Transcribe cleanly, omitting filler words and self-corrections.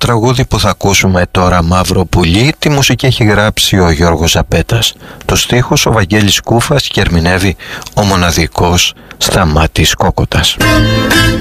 τραγούδι που θα ακούσουμε τώρα, Μαύρο Πουλί, τη μουσική έχει γράψει ο Γιώργος Ζαπέτας. Το στίχος ο Βαγγέλης Κούφας και ερμηνεύει ο μοναδικός Σταμάτης Κόκοτας.